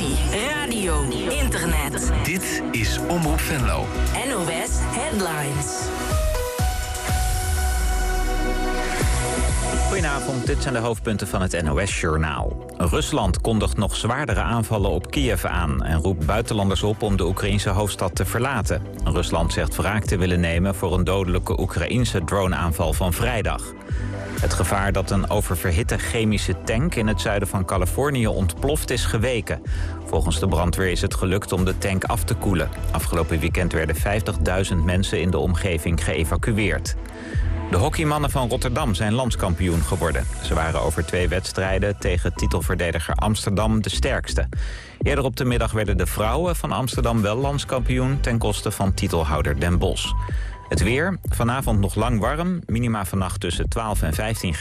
televisie, radio, internet. Dit is Omroep Venlo. NOS Headlines. Goedenavond, dit zijn de hoofdpunten van het NOS-journaal. Rusland kondigt nog zwaardere aanvallen op Kiev aan en roept buitenlanders op om de Oekraïnse hoofdstad te verlaten. Rusland zegt wraak te willen nemen voor een dodelijke Oekraïense droneaanval van vrijdag. Het gevaar dat een oververhitte chemische tank in het zuiden van Californië ontploft is geweken. Volgens de brandweer is het gelukt om de tank af te koelen. Afgelopen weekend werden 50.000 mensen in de omgeving geëvacueerd. De hockeymannen van Rotterdam zijn landskampioen geworden. Ze waren over 2 wedstrijden tegen titelverdediger Amsterdam de sterkste. Eerder op de middag werden de vrouwen van Amsterdam wel landskampioen ten koste van titelhouder Den Bosch. Het weer, vanavond nog lang warm, minima vannacht tussen 12 en 15 graden.